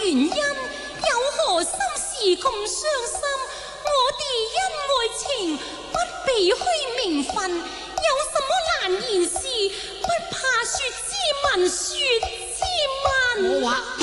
原因？有何心事咁傷心？我哋因愛情不必虛名分，有什麼難言事，不怕說之問，說之問。 我話